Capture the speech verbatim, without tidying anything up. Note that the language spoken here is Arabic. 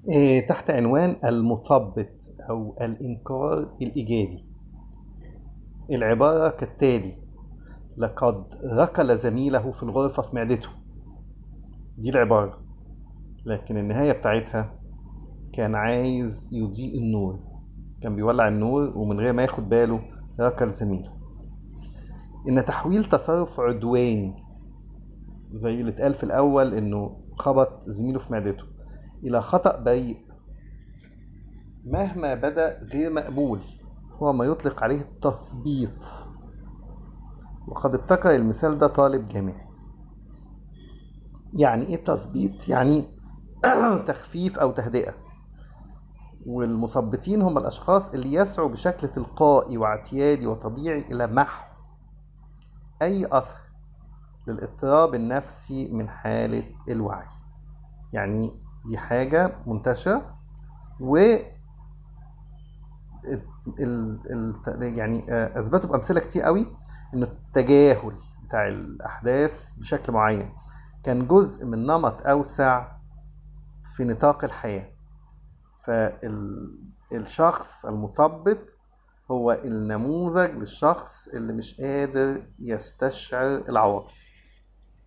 إيه، تحت عنوان المثبط أو الإنكار الإيجابي. العبارة كالتالي: لقد ركل زميله في الغرفة في معدته. دي العبارة، لكن النهاية بتاعتها كان عايز يضيء النور، كان بيولع النور ومن غير ما ياخد باله ركل زميله. إن تحويل تصرف عدواني زي اللي اتقال في الأول إنه خبط زميله في معدته إلى خطأ بريء مهما بدأ غير مقبول هو ما يطلق عليه التثبيط. وقد ابتكر المثال ده طالب جامعي. يعني ايه تثبيط؟ يعني تخفيف او تهدئة. والمثبطين هم الاشخاص اللي يسعوا بشكل تلقائي واعتيادي وطبيعي الى محو اي اثر للاضطراب النفسي من حالة الوعي. يعني دي حاجة منتشرة و ال... ال... يعني اثبتوا بامثله كتير قوي ان التجاهل بتاع الاحداث بشكل معين كان جزء من نمط اوسع في نطاق الحياه. فالشخص المثبط هو النموذج للشخص اللي مش قادر يستشعر العواطف.